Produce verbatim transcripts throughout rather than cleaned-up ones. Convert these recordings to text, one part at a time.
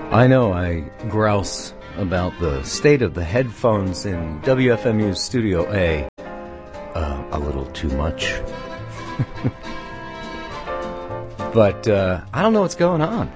I know I grouse about the state of the headphones in W F M U's Studio A uh, a little too much. But uh, I don't know what's going on.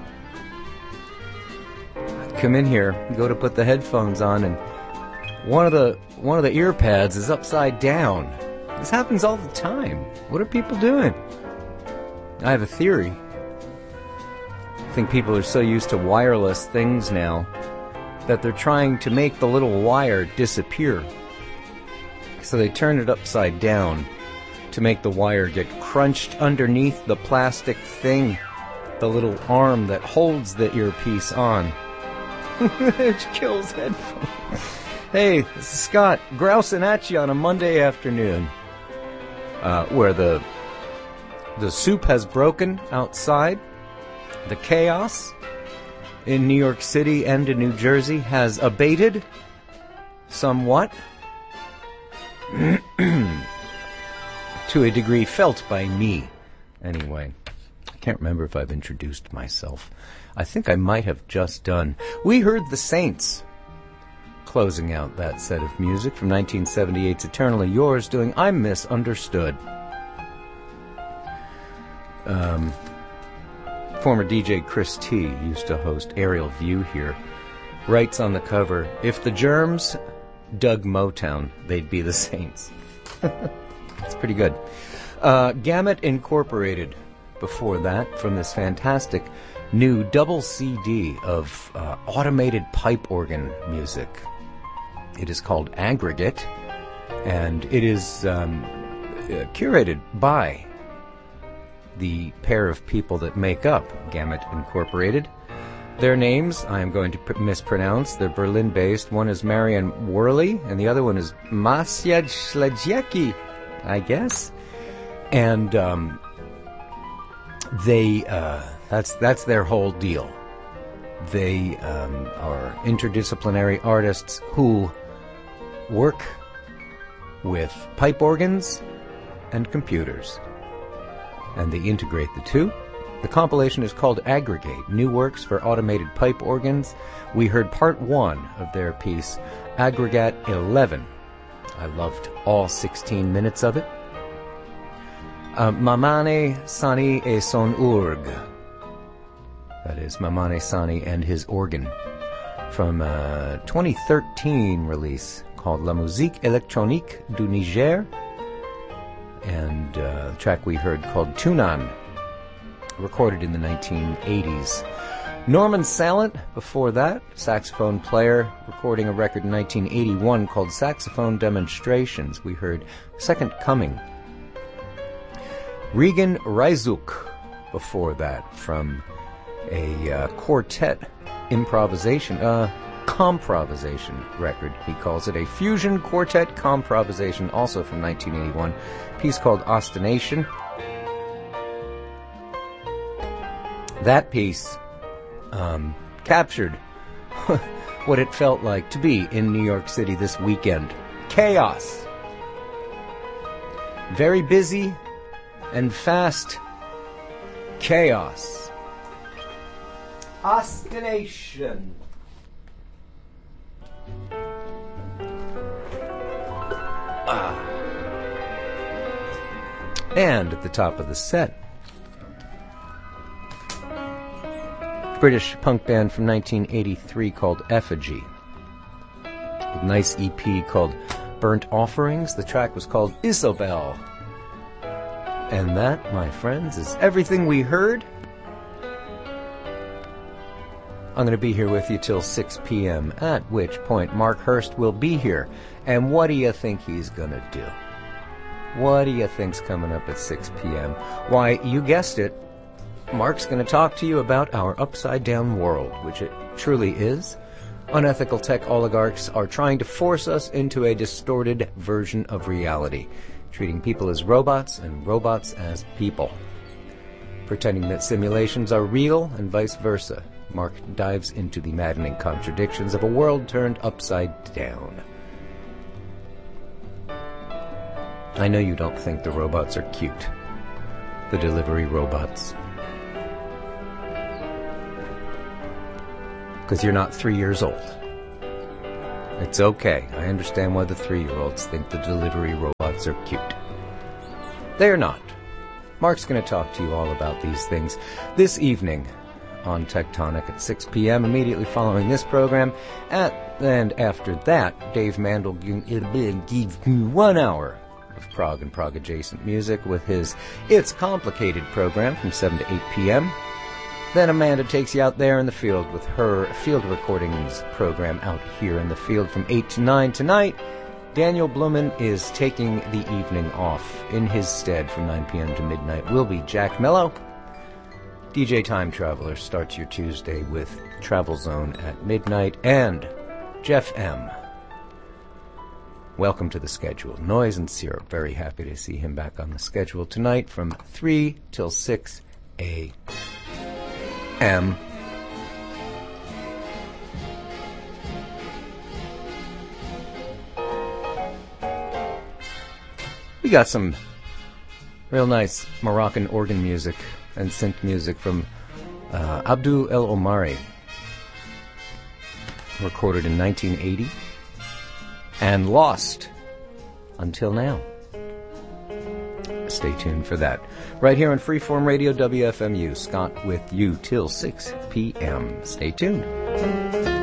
I come in here, go to put the headphones on, and one of the one of the ear pads is upside down. This happens all the time. What are people doing? I have a theory. I think people are so used to wireless things now that they're trying to make the little wire disappear. So they turn it upside down to make the wire get crunched underneath the plastic thing, the little arm that holds the earpiece on. It kills headphones. Hey, this is Scott, grousing at you on a Monday afternoon, uh, where the the soup has broken outside. The chaos in New York City and in New Jersey has abated somewhat, to a degree felt by me, anyway. I can't remember if I've introduced myself. I think I might have just done. We heard the Saints closing out that set of music from nineteen seventy-eight's Eternally Yours, doing I'm Misunderstood. Um, former D J Chris T used to host Aerial View here. Writes on the cover, if the Germs dug Motown, they'd be the Saints. It's pretty good. Uh, Gamut Incorporated before that, from this fantastic new double C D of uh, automated pipe organ music. It is called Aggregate, and it is um, uh, curated by the pair of people that make up Gamut Incorporated. Their names I am going to pr- mispronounce. They're Berlin-based. One is Marian Worley, and the other one is Maciej Śledziecki, I guess. And um, they uh, that's that's their whole deal. They um, are interdisciplinary artists who work with pipe organs and computers, and they integrate the two. The compilation is called Aggregate, New Works for Automated Pipe Organs. We heard part one of their piece, Aggregate eleven. I loved all sixteen minutes of it. Uh, Mamane Sani e son urg. That is Mamane Sani and his organ. From a twenty thirteen release called La Musique Électronique du Niger. And uh, the track we heard called Tunan, recorded in the nineteen eighties. Norman Sallant, before that, saxophone player, recording a record in nineteen eighty-one called Saxophone Demonstrations. We heard Second Coming. Regan Reizuk, before that, from a uh, quartet improvisation, uh, comprovisation record. He calls it a fusion quartet comprovisation, also from nineteen eighty-one. A piece called Ostination. That piece um, captured what it felt like to be in New York City this weekend. Chaos. Very busy and fast chaos. Ostination. Ah. And at the top of the set, British punk band from nineteen eighty-three called Effigy. A nice E P called Burnt Offerings. The track was called Isobel. And that, my friends, is everything we heard. I'm going to be here with you till six p.m., at which point Mark Hurst will be here. And what do you think he's going to do? What do you think's coming up at six p.m.? Why, you guessed it. Mark's going to talk to you about our upside-down world, which it truly is. Unethical tech oligarchs are trying to force us into a distorted version of reality, treating people as robots and robots as people, pretending that simulations are real and vice versa. Mark dives into the maddening contradictions of a world turned upside down. I know you don't think the robots are cute. The delivery robots. because you're not three years old. It's okay. I understand why the three-year-olds think the delivery robots are cute. They're not. Mark's going to talk to you all about these things this evening on Tectonic at six p.m. immediately following this program. At, and after that, Dave Mandel gives you one hour of prog and prog-adjacent music with his It's Complicated program from seven to eight p.m. Then Amanda takes you out there in the field with her field recordings program out here in the field from eight to nine tonight. Daniel Blumen is taking the evening off. In his stead from nine p.m. to midnight will be Jack Mello. D J Time Traveler starts your Tuesday with Travel Zone at midnight. And Jeff M. Welcome to the schedule. Noise and Syrup. Very happy to see him back on the schedule tonight from three till six a.m. We got some real nice Moroccan organ music and synth music from uh, Abdul El Omari, recorded in nineteen eighty and lost until now. Stay tuned for that. Right here on Freeform Radio, W F M U. Scott with you till six p.m. Stay tuned.